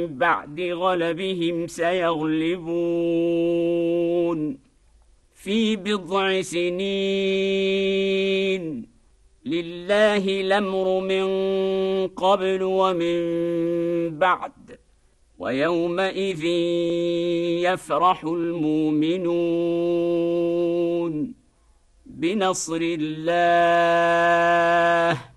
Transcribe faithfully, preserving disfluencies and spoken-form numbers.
بعد غلبهم سيغلبون في بضع سنين لله الأمر من قبل ومن بعد ويومئذ يفرح المؤمنون بنصر الله